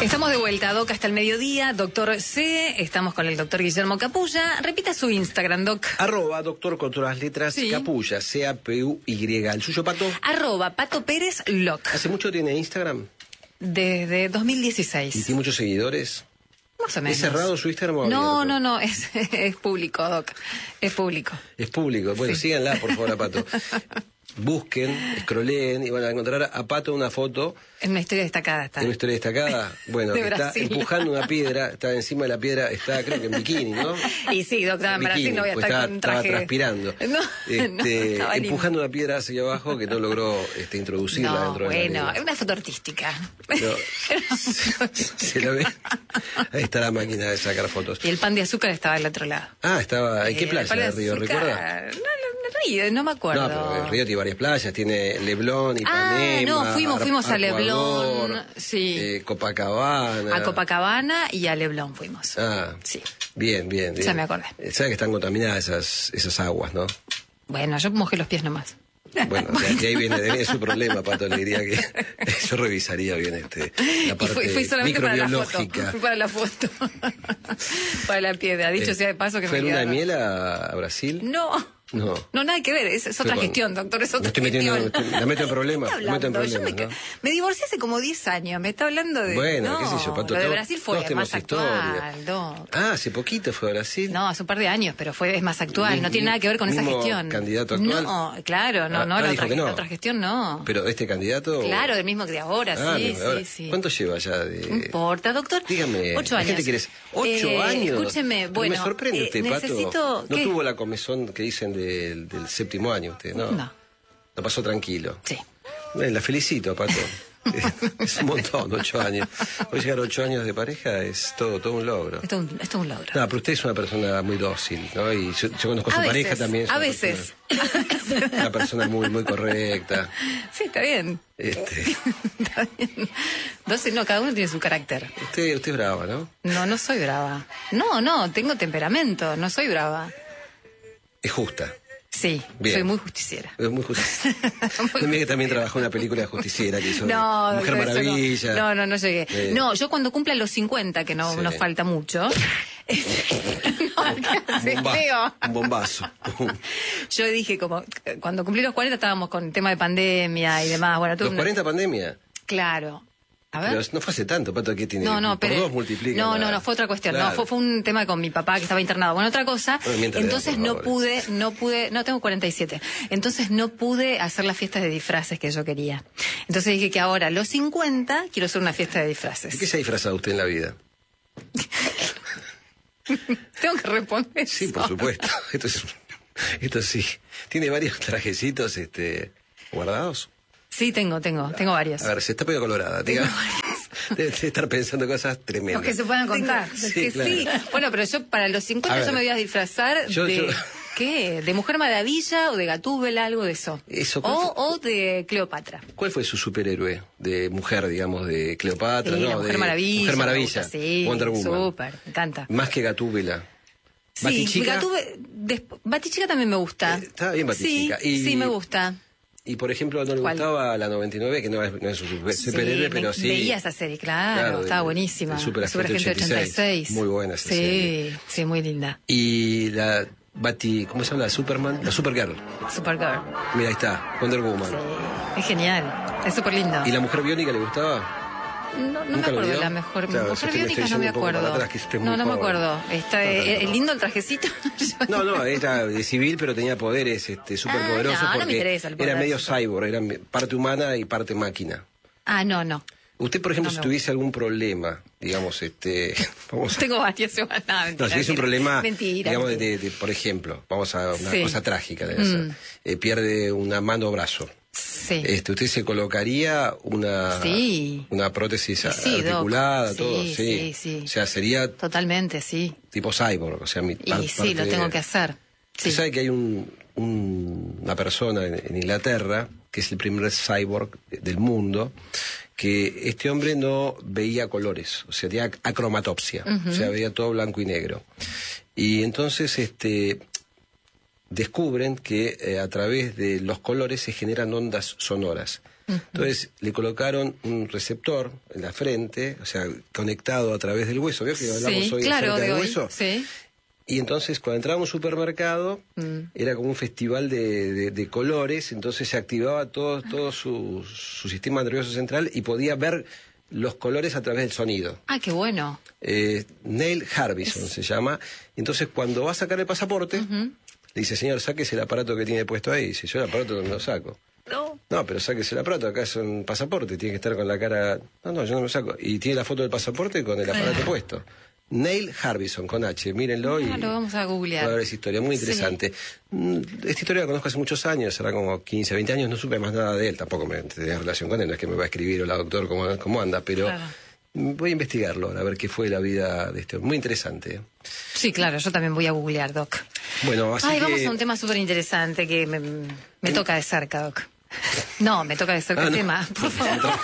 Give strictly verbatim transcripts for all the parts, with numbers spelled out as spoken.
Estamos de vuelta, Doc, hasta el mediodía. Doctor C, estamos con el doctor Guillermo Capulla. Repita su Instagram, Doc. Arroba doctor con todas las letras, sí. Capulla, C A P U Y. ¿El suyo, Pato? Arroba Pato Pérez Loc. ¿Hace mucho tiene Instagram? Desde dos mil dieciséis. ¿Y tiene muchos seguidores? Más o menos. ¿Es cerrado su Instagram o No, abierto? no, no, es, es público, Doc. Es público. Es público. Bueno, sí. Síganla, por favor, a Pato. Busquen, scrolleen y van a encontrar a Pato una foto. En una historia destacada está. En una historia destacada. Bueno, de está Brasil. empujando una piedra, está encima de la piedra, está creo que en bikini, ¿no? Y sí, doctora, en Brasil no voy a pues estar estaba, con traje. Estaba transpirando. No, este, no, estaba empujando una piedra hacia abajo que no logró este, introducirla no, dentro de bueno, la es una foto artística. Pero, se, se lo ve. Ahí está la máquina de sacar fotos. Y el pan de azúcar estaba al otro lado. Ah, estaba. ¿En qué Eh, playa de Río, azúcar, recuerda? No, no, no, Río, no me acuerdo. No, pero el Río tiene varias playas, tiene Leblon, Ipanema. Ah, no, fuimos, fuimos a Arcoador, Leblon, sí. Eh, Copacabana. A Copacabana y a Leblon fuimos. Ah, sí. Bien, bien, bien. Ya me acordé. Sabes que están contaminadas esas, esas aguas, ¿no? Bueno, yo mojé los pies nomás. Bueno, de, de ahí viene, de ahí viene su problema, Pato. Le diría que yo revisaría bien este, la parte y fui, fui solamente para la foto. microbiológica. Fui para la foto. Para la piedra. Dicho Eh, sea de paso que ¿Fue me luna de quedaron. miel a, a Brasil? No. No. No, nada que ver, es, es otra Fue con- gestión, doctor, es otra Me estoy metiendo, gestión. me estoy- la meto en problemas, ¿Qué está me meto en hablando? Yo problemas, me, ¿no? me divorcié hace como diez años, me está hablando de... Bueno, no, qué sé yo, Pato, lo de todos- Brasil fue todos tenemos más actual, historia. Doc. Ah, hace poquito fue a Brasil. No, hace un par de años, pero fue es más actual, Mi- no tiene nada que ver con esa mismo gestión. candidato actual. No, claro, no, Ah, no, ah, la, dijo otra, que no. la otra gestión no. Pero este candidato. Claro, del mismo que de ahora, Ah, sí, mismo de ahora. sí, sí. ¿Cuánto lleva ya de.? No importa, doctor. Dígame, Ocho la años. gente quiere- ¿Ocho Eh, años? Escúcheme, Pero bueno. me sorprende eh, usted, Pato. necesito... No ¿qué? tuvo la comezón que dicen del, del séptimo año, usted, ¿no? No. Lo pasó tranquilo. Sí. Eh, La felicito, Pato. Es un montón, ocho años. Hoy llegar a ocho años de pareja es todo, todo un logro. Esto es un, esto es un logro. No, pero usted es una persona muy dócil, ¿no? Y yo, yo conozco a su A pareja veces, también. es a una veces. persona- Una persona muy, muy correcta. Sí, está bien. Este, Está bien. Entonces, no, cada uno tiene su carácter. usted, usted es brava, ¿no? No, no soy brava. No, no, tengo temperamento, no soy brava. Es justa. Sí, Bien. soy muy justiciera. Es muy justiciera. Muy También que también trabajó en una película de justiciera que hizo No, Mujer doctor, eso Maravilla. No, no, no llegué. Eh. No, yo cuando cumpla los cincuenta, que no Sí. nos falta mucho. no, ¿qué haces, Bomba- Leo? un bombazo. Yo dije, como, eh, cuando cumplí los cuarenta estábamos con el tema de pandemia y demás. Bueno, tuve Los una- cuarenta pandemia. Claro. A ver. Pero no fue hace tanto, Pato, que tiene. No, no, por pero. dos multiplica. No, no, la- no, fue otra cuestión. Claro. No, fue, fue un tema con mi papá que estaba internado. Bueno, otra cosa. Bueno, miéntale, Entonces por no favor. pude, no pude, no tengo cuarenta y siete. Entonces no pude hacer las fiestas de disfraces que yo quería. Entonces dije que ahora, a los cincuenta, quiero hacer una fiesta de disfraces. ¿De qué se ha disfrazado usted en la vida? Tengo que responder. Sí, eso. por supuesto. Esto, es, esto sí. ¿Tiene varios trajecitos este, guardados? Sí, tengo, tengo, tengo varios. A ver, se está pegando colorada. Diga. Debe de estar pensando cosas tremendas. Los que se puedan contar. Tengo- Sí, que claro. sí. Bueno, pero yo para los A cincuenta ver. yo me voy a disfrazar Yo- de... yo- ¿Qué? ¿De Mujer Maravilla o de Gatúbela? Algo de eso. Eso, ¿cuál o, o de Cleopatra. ¿Cuál fue su superhéroe de mujer, digamos, de Cleopatra? Sí, no, la Mujer de Maravilla. Mujer me Maravilla. gusta, sí, Wonder Woman. súper, me encanta. Más que Gatúbela. Sí, ¿Batichica? Gatúbe- desp- Batichica también me gusta. Eh, está bien Batichica. Sí, Y- sí, me gusta. Y, por ejemplo, ¿no le ¿Cuál? gustaba la noventa y nueve? Que no es, no es un super- superhéroe, Sí, pero me- sí. Veía esa serie, claro, Claro, estaba de- buenísima. de Superagente Superagente ochenta y seis. Muy buena esa sí, serie. Sí, muy linda. Y la Bati, ¿cómo se llama? La Superman, la Supergirl. Supergirl. Mira, ahí está, Wonder Woman. Sí, es genial, es súper lindo. ¿Y la Mujer Biónica le gustaba? No, no me ¿Nunca lo acuerdo vio? la mejor. Claro, yo Mujer estoy- me biónica estoy no me yendo un poco para acuerdo. atrás, que usted es muy No, no me joven. acuerdo. Está No, eh, tanto. eh, lindo el trajecito. No, no, era de civil, pero tenía poderes este, súper poderosos no, no me porque interesa el poder. era medio cyborg, era parte humana y parte máquina. Ah, no, no. Usted, por ejemplo, No, si no. tuviese algún problema, digamos, este, vamos a... Tengo varias. No, mentira, No, si es un mentira. problema, Mentira, digamos, de, mentira. de- de- por ejemplo, vamos a una Sí. cosa trágica, debe ser. Mm. Eh, pierde una mano o brazo. Sí. Este, ¿usted se colocaría una, Sí. una prótesis Sí, sí, Doc. articulada, Sí, todo? sí, sí. O sea, sería Totalmente, sí. tipo cyborg, o sea, mi Y par- sí, lo parte tengo de- que hacer. Sí. Usted sabe que hay un, un- una persona en, en Inglaterra que es el primer cyborg del mundo, que este hombre no veía colores, o sea, tenía acromatopsia, Ujú. o sea, veía todo blanco y negro. Y entonces, este, descubren que eh, a través de los colores se generan ondas sonoras. Uh-huh. Entonces le colocaron un receptor en la frente, o sea, conectado a través del hueso. ¿Vio que hablamos sí, hoy claro, acerca de del hoy, hueso? Sí. Y entonces cuando entraba a un supermercado, mm. era como un festival de, de, de colores, entonces se activaba todo, todo su, su sistema nervioso central y podía ver los colores a través del sonido. Ah, qué bueno. Eh, Neil Harbison es... se llama. Entonces cuando va a sacar el pasaporte, uh-huh. le dice, señor, sáquese el aparato que tiene puesto ahí. Dice, yo el aparato no me lo saco. No. No, pero sáquese el aparato, acá es un pasaporte, tiene que estar con la cara... No, no, yo no me lo saco. Y tiene la foto del pasaporte con el aparato ah. puesto. Neil Harbison, con H, mírenlo y... Ah, lo vamos a googlear. Va a ver esa historia, muy interesante. Sí. Esta historia la conozco hace muchos años, será como quince, veinte años, no supe más nada de él, tampoco me tenía relación con él, no es que me va a escribir o la doctor cómo, cómo anda, pero claro. voy a investigarlo, a ver qué fue la vida de este hombre. Muy interesante. Sí, claro, yo también voy a googlear, Doc. Bueno, así Ay, que... vamos a un tema súper interesante que me, me toca de cerca, Doc. No, me toca de cerca ah, el no. tema, por favor.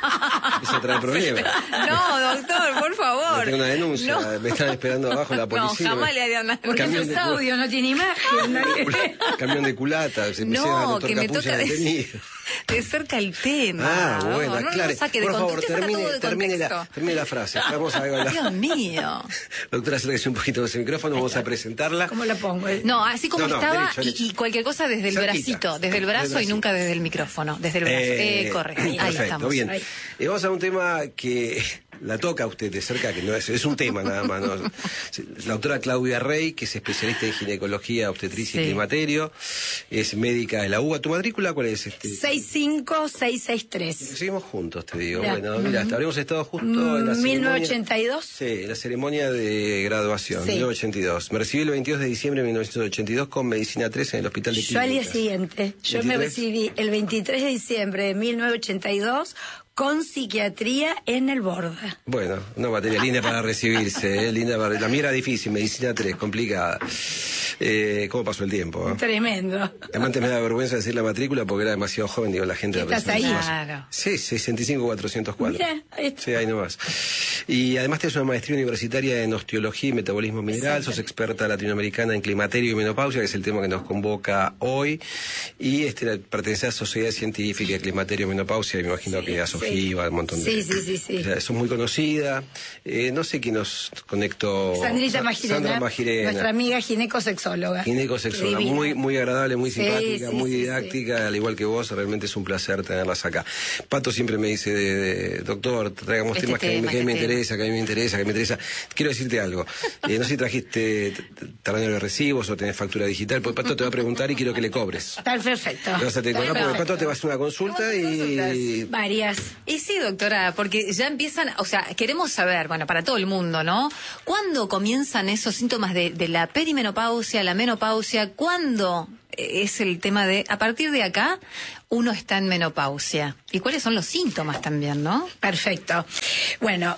Eso trae problemas. No, doctor, por favor. Tengo una denuncia, no. me están esperando abajo la policía. No, jamás le haría nada. Porque esos de... audios no tiene imagen. Nadie... Camión de culata, se me no, que me Capucha toca de, detenido. de cerca el tema. Ah, bueno, no, no, claro. No saque de por favor, contexto, termine, de termine, la, termine la frase. Vamos a ver la... Dios mío. Doctora, acérquese un poquito de ese micrófono, vamos a presentarla. ¿Cómo la pongo? No, así como no, no, estaba, derecho, derecho. Y, y cualquier cosa desde el Cerquita. bracito, desde el brazo desde y nunca desde el micrófono, desde el brazo. Eh, eh correcto, ahí, perfecto, ahí estamos. Bien. Ahí. Eh, vamos a un tema que la toca a usted de cerca, que no es, es un tema nada más. ¿no? La doctora Claudia Rey, que es especialista en ginecología, obstetricia sí. y climaterio, es médica de la U B A. ¿Tu matrícula cuál es? Este? seis cinco seis seis tres. Seguimos juntos, te digo. Mira. Bueno, mira, hasta habríamos estado justo en la mil novecientos ochenta y dos. Sí, la ceremonia de graduación, sí. mil novecientos ochenta y dos. Me recibí el veintidós de diciembre de mil novecientos ochenta y dos con medicina tres en el Hospital de Clínicas. Yo al día siguiente, yo ¿veintitrés? Me recibí el veintitrés de diciembre de mil novecientos ochenta y dos con psiquiatría en el Borda. Bueno, una materia linda para recibirse, ¿eh? linda para... La mía era difícil, medicina tres, complicada. Eh, ¿Cómo pasó el tiempo? ¿eh? Tremendo. Además me da vergüenza decir la matrícula porque era demasiado joven, digo, la gente... ¿Estás ahí? Claro. Sí, sesenta y cinco cuatrocientos cuatro. Mira, ahí sí, ahí nomás. Y además tienes una maestría universitaria en osteología y metabolismo mineral, exacto. Sos experta latinoamericana en climaterio y menopausia, que es el tema que nos convoca hoy, y este, pertenece a la Sociedad Científica de Climaterio y Menopausia, y me imagino sí, que a Sofía, sí. un montón de... Sí, sí, sí, sí. O sea, sos muy conocida, eh, no sé quién nos conectó... Sandrita Magirena, Sandra Magirena, nuestra amiga ginecosexóloga. Ginecosexóloga, muy, muy agradable, muy sí, simpática, sí, muy sí, didáctica, sí. al igual que vos, realmente es un placer tenerlas acá. Pato siempre me dice, de, de, doctor, traigamos este temas tema, que, a mí, que a mí me tema. interesa, que a mí me interesa, que me interesa. Quiero decirte algo, eh, no sé si trajiste tamaño de recibos o tenés factura digital, porque Pato te va a preguntar y quiero que le cobres. Está perfecto. Vas a tener que cobrar porque Pato te va a hacer una consulta y... Varias. Y sí, doctora, porque ya empiezan, o sea, queremos saber, bueno, para todo el mundo, ¿no? ¿Cuándo comienzan esos síntomas de, de la perimenopausia, la menopausia? ¿Cuándo es el tema de, a partir de acá, uno está en menopausia? ¿Y cuáles son los síntomas también, no? Perfecto. Bueno,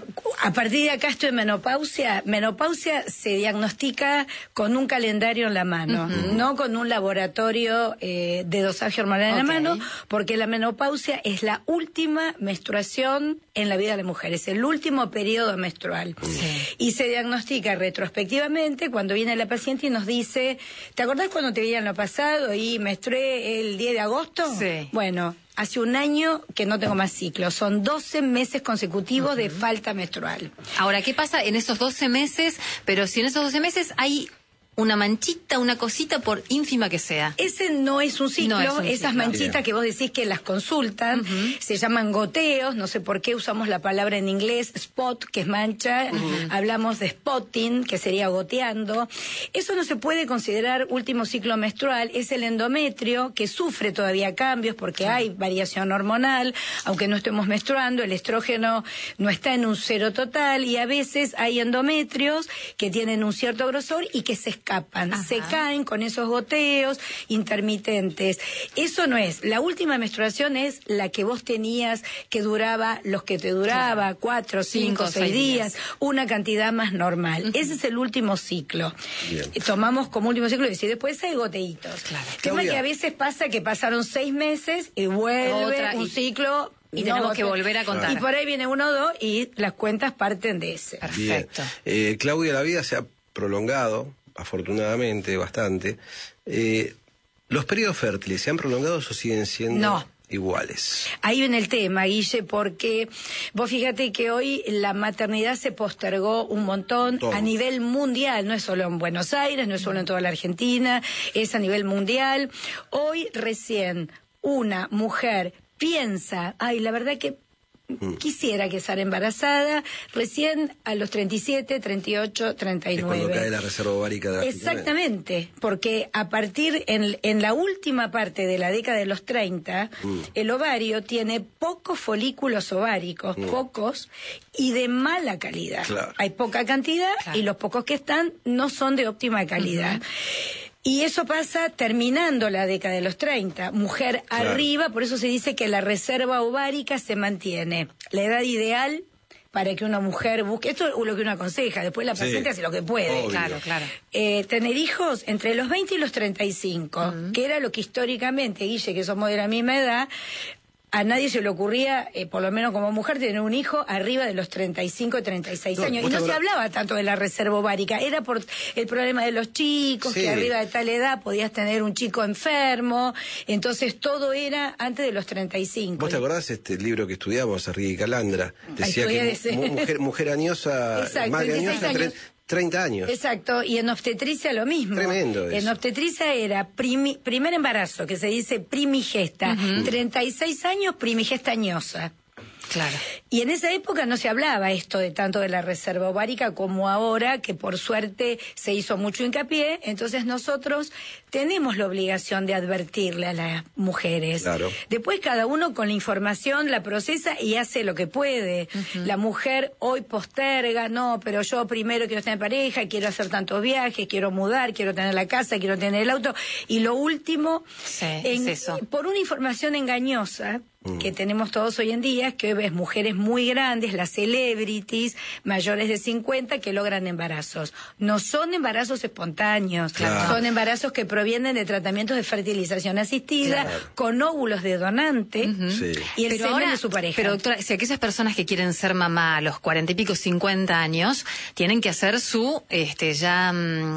a partir de acá estoy en menopausia. Menopausia se diagnostica con un calendario en la mano, uh-huh. no con un laboratorio eh, de dosaje hormonal en okay. la mano, porque la menopausia es la última menstruación en la vida de la mujer, es el último periodo menstrual. Sí. Y se diagnostica retrospectivamente cuando viene la paciente y nos dice, ¿te acordás cuando te veía en lo pasado y menstrué el diez de agosto? Sí. Bueno, hace un año que no tengo más ciclo. Son doce meses consecutivos uh-huh. de falta menstrual. Ahora, ¿qué pasa en esos doce meses? Pero si en esos doce meses hay una manchita, una cosita, por ínfima que sea. Ese no es un ciclo. No es un Esas ciclo. manchitas Bien. que vos decís que las consultan, uh-huh. se llaman goteos. No sé por qué usamos la palabra en inglés spot, que es mancha. Uh-huh. Hablamos de spotting, que sería goteando. Eso no se puede considerar último ciclo menstrual. Es el endometrio, que sufre todavía cambios porque uh-huh. hay variación hormonal. Aunque no estemos menstruando, el estrógeno no está en un cero total y a veces hay endometrios que tienen un cierto grosor y que se escapan, Ajá. se caen con esos goteos intermitentes. Eso no es. La última menstruación es la que vos tenías, que duraba los que te duraba, claro. cuatro, cinco, cinco seis, seis días, días, una cantidad más normal. Uh-huh. Ese es el último ciclo. Bien. Tomamos como último ciclo y decir, después hay goteitos. Claro. Tema que a veces pasa que pasaron seis meses y vuelve Otra, un y... ciclo... Y no, tenemos que volver a contar. Y por ahí viene uno o dos y las cuentas parten de ese. Perfecto. Eh, Claudia, la vida se ha prolongado, afortunadamente, bastante. Eh, ¿Los periodos fértiles se han prolongado o siguen siendo...? No, iguales. Ahí viene el tema, Guille, porque vos fíjate que hoy la maternidad se postergó un montón Todo. a nivel mundial, no es solo en Buenos Aires, no es solo en toda la Argentina, es a nivel mundial. Hoy recién una mujer piensa, ay, la verdad que Mm. quisiera quedar embarazada recién a los treinta y siete, treinta y ocho, treinta y nueve. Es cuando cae la reserva ovárica de la Exactamente, porque a partir, en, en la última parte de la década de los treinta, mm. el ovario tiene pocos folículos ováricos, mm. pocos, y de mala calidad. Claro. Hay poca cantidad claro. y los pocos que están no son de óptima calidad. Uh-huh. Y eso pasa terminando la década de los treinta. Mujer claro. arriba, por eso se dice que la reserva ovárica se mantiene. La edad ideal para que una mujer busque... Esto es lo que uno aconseja, después la paciente sí. hace lo que puede. Obvio. Claro, claro. Eh, tener hijos entre los veinte y los treinta y cinco, uh-huh. que era lo que históricamente, Guille, que somos de la misma edad... A nadie se le ocurría, eh, por lo menos como mujer, tener un hijo arriba de los treinta y cinco, treinta y seis no, años. Y no se hablaba tanto de la reserva ovárica. Era por el problema de los chicos, sí. que arriba de tal edad podías tener un chico enfermo. Entonces todo era antes de los treinta y cinco. ¿Vos te acordás este libro que estudiamos, Arrigui y Calandra? Decía que ese... mujer, mujer añosa, Exacto, madre añosa... treinta años. Exacto, y en obstetricia lo mismo. Tremendo eso. En obstetricia era primi, primer embarazo, que se dice primigesta, uh-huh. treinta y seis años primigesta añosa. Claro. Y en esa época no se hablaba esto de tanto de la reserva ovárica como ahora, que por suerte se hizo mucho hincapié. Entonces nosotros tenemos la obligación de advertirle a las mujeres. Claro. Después cada uno con la información la procesa y hace lo que puede. Uh-huh. La mujer hoy posterga, no, pero yo primero quiero tener pareja, quiero hacer tantos viajes, quiero mudar, quiero tener la casa, quiero tener el auto. Y lo último, sí, en, es eso. por una información engañosa que tenemos todos hoy en día, que ves mujeres muy grandes, las celebrities, mayores de cincuenta, que logran embarazos. No son embarazos espontáneos, claro. son embarazos que provienen de tratamientos de fertilización asistida, claro. con óvulos de donante, uh-huh. sí. y el pero semen ahora, de su pareja. Pero doctora, si aquellas personas que quieren ser mamá a los cuarenta y pico, cincuenta años, tienen que hacer su, este, ya,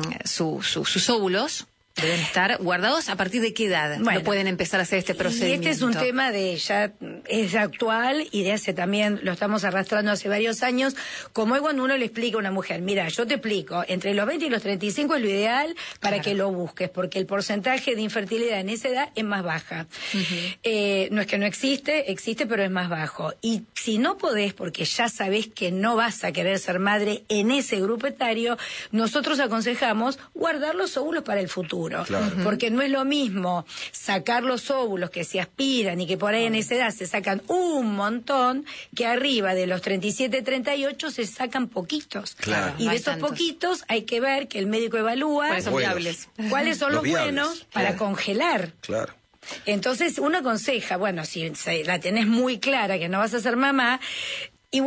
su, su, sus óvulos, deben estar guardados. ¿A partir de qué edad bueno, lo pueden empezar a hacer este procedimiento? Y este es un tema de ya es actual y de hace también, lo estamos arrastrando hace varios años, como es cuando uno le explica a una mujer, mira, yo te explico, entre los veinte y los treinta y cinco es lo ideal para claro. que lo busques, porque el porcentaje de infertilidad en esa edad es más baja. Uh-huh. Eh, no es que no existe, existe, pero es más bajo. Y si no podés, porque ya sabés que no vas a querer ser madre en ese grupo etario, nosotros aconsejamos guardar los óvulos para el futuro. Claro. Porque no es lo mismo sacar los óvulos que se aspiran y que por ahí en esa edad se sacan un montón, que arriba de los treinta y siete, treinta y ocho se sacan poquitos. Claro. Y de esos tantos. poquitos hay que ver que el médico evalúa cuáles son, viables. ¿Cuáles son los, los buenos para claro. congelar. Claro. Entonces uno aconseja, bueno, si la tenés muy clara que no vas a ser mamá,